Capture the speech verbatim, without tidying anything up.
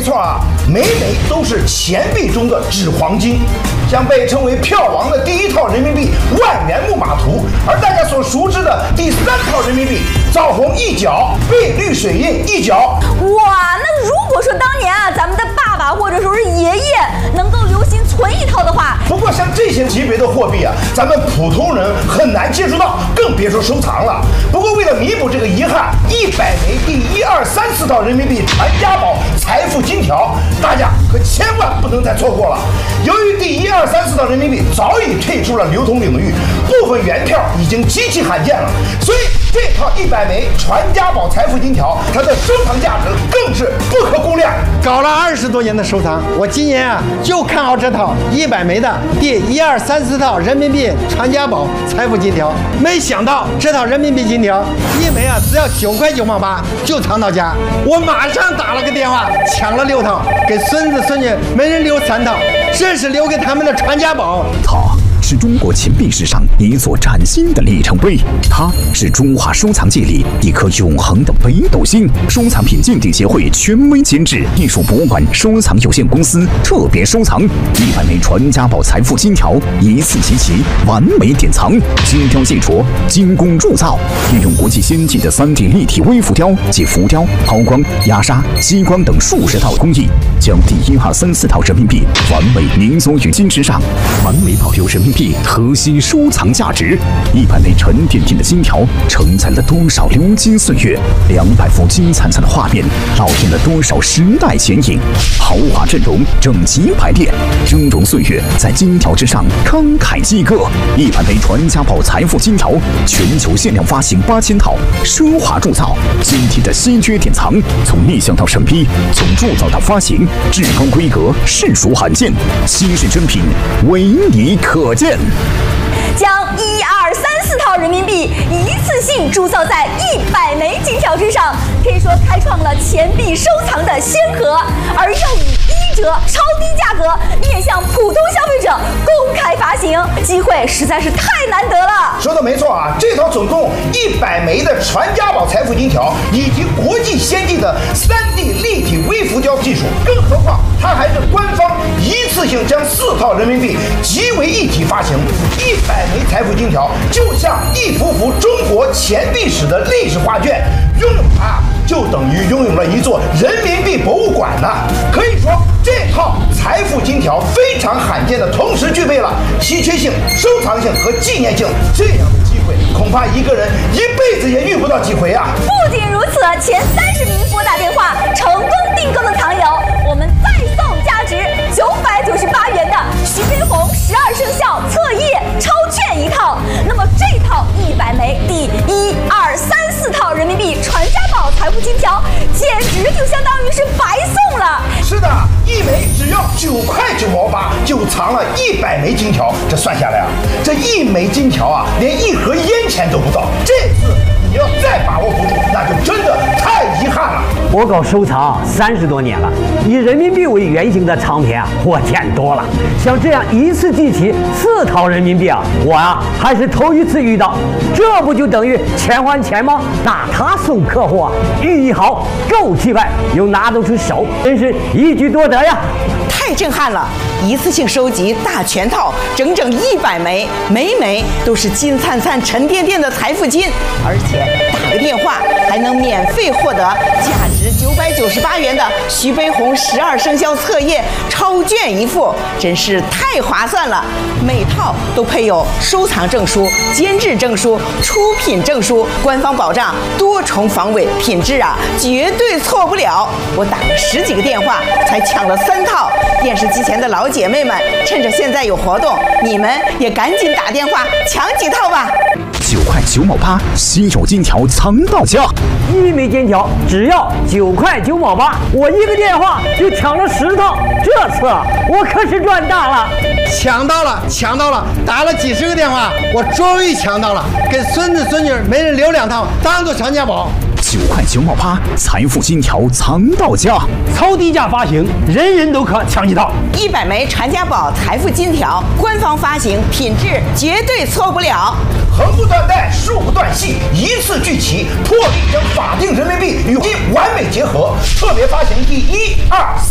错啊，每每都是钱币中的纸黄金。像被称为票王的第一套人民币万元木马图，而大家所熟知的第三套人民币枣红一角，碧绿水印一角。 哇，那如果说当年啊，咱们的爸爸或者说是爷爷能够留心存一套的话， 不过像这些级别的货币啊，咱们普通人很难接触到，更别说收藏了。不过为了弥补这个遗憾，一百枚第一二三四套人民币传家宝财富金条，大家可千万不能再错过了。由于第一二三四套人民币早已退出了流通领域，部分原票已经极其罕见了，所以这套一百枚传家宝财富金条，它的收藏价值更是不可估量。 搞了二十多年的收藏，我今年啊就看好这套一百枚的第一二三四套人民币传家宝财富金条。没想到这套人民币金条一枚啊只要九块九毛八就藏到家，我马上打了个电话抢了六套，给孙子孙女每人留三套，这是留给他们的传家宝。 它是中国钱币史上一座崭新的里程碑，它是中华收藏界里一颗永恒的北斗星。收藏品鉴定协会权威监制，艺术博物馆收藏有限公司特别收藏一百枚传家宝财富金条，一次集齐，完美典藏。金雕细琢，精工铸造，运用国际先进的 三 D 立体微浮雕及浮雕、抛光、压沙、激光等数十套工艺，将第一二三四套人民币完美凝缩于金之上，完美保留人民币核心收藏价值。一百枚沉甸甸的金条承载了多少流金岁月，两百幅金灿灿的画面烙印了多少时代剪影。豪华阵容，整齐排列，峥嵘岁月在金条之上慷慨激歌。一百枚传家宝财富金条，全球限量发行八千套，奢华铸造，今天的稀缺典藏，从立项到审批，从铸造到发行，至高规格，实属罕见，稀世珍品，唯你可见。 将一二三四套人民币一次性铸造在一百枚金条之上，可以说开创了钱币收藏的先河，而又以一折超低价格面向普通消费者公开发行，机会实在是太难得了。 说的没错啊，这套总共一百枚的传家宝财富金条，以及国际先进的 三 D 立体微浮雕技术，更何况它还是官方一次性将四套人民币集为一体发行。一百枚财富金条就像一幅幅中国钱币史的历史画卷，拥有它就等于拥有了一座人民币博物馆呢。可以说，这套财富金条非常罕见的同时具备了稀缺性、收藏性和纪念性，这样的机会恐怕一个人一辈子也遇不到几回啊！ 不仅如此，前三十名拨打电话成功订购的藏友，我们再送价值九百九十八元的徐悲鸿十二生肖册页超券一套。那么这套一百枚第一二三四套人民币传家宝财富金条，简直就相当于是白送了。 是的，一枚只要九块九毛八，就藏了一百枚金条。这算下来啊，这一枚金条啊，连一盒烟钱都不到。这次你要再把握不住，那就真的太遗憾了。 我搞收藏三十多年了，以人民币为原型的藏品啊，我见多了。像这样一次集齐四套人民币啊，我啊还是头一次遇到。这不就等于钱还钱吗？那他送客户啊，寓意好，够气派，又拿得出手，真是一举多得呀！ 太震撼了！一次性收集大全套，整整一百枚，枚枚都是金灿灿、沉甸甸的财富金，而且打个电话还能免费获得价值九百九十八元的徐悲鸿十二生肖册页超卷一副，真是太划算了！每套都配有收藏证书、监制证书、出品证书，官方保障多重防伪，品质啊绝对错不了。我打了十几个电话才抢了三套。电视机前的老姐妹们，趁着现在有活动，你们也赶紧打电话抢几套吧！ 九块九毛八，稀有金条藏到家。 一枚金条只要九块九毛八，我一个电话就抢了十套，这次我可是赚大了！ 抢到了，抢到了！打了几十个电话，我终于抢到了，给孙子孙女每人留两套，当做传家宝。 九块九毛八，财富金条藏到家， 超低价发行，人人都可抢几套。 一百枚传家宝财富金条，官方发行，品质绝对错不了。 横不断带，竖不断系，一次聚齐，破例将法定人民币与金完美结合，特别发行第一、二、